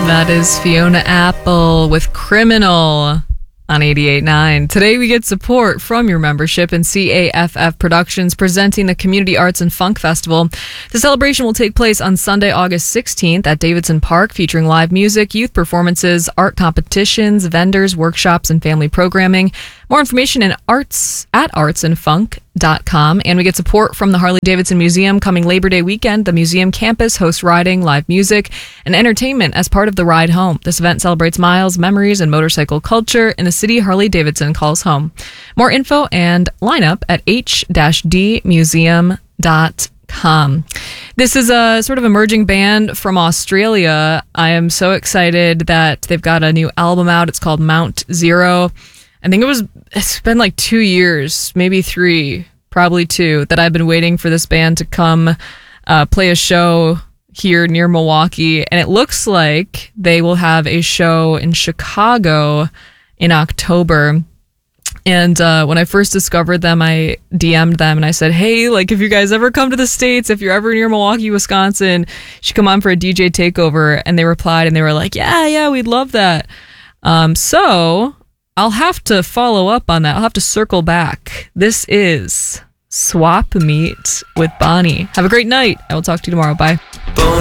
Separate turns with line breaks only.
That is Fiona Apple with Criminal on 88.9. Today we get support from your membership in CAFF Productions presenting the Community Arts and Funk Festival. The celebration will take place on Sunday, August 16th at Davidson Park, featuring live music, youth performances, art competitions, vendors, workshops, and family programming. More information at artsandfunk.com. And we get support from the Harley-Davidson Museum. Coming Labor Day weekend, the museum campus hosts riding, live music, and entertainment as part of the Ride Home. This event celebrates miles, memories, and motorcycle culture in the city Harley-Davidson calls home. More info and lineup at h-dmuseum.com. This is a sort of emerging band from Australia. I am so excited that they've got a new album out. It's called Mount Zero. I think it's been like 2 years, maybe 3, probably 2, that I've been waiting for this band to come play a show here near Milwaukee. And it looks like they will have a show in Chicago in October. And when I first discovered them, I DM'd them and I said, hey, like, if you guys ever come to the States, if you're ever near Milwaukee, Wisconsin, you should come on for a DJ takeover. And they replied and they were like, yeah, we'd love that. So I'll have to follow up on that. I'll have to circle back. This is Swap Meet with Bonnie. Have a great night. I will talk to you tomorrow. Bye.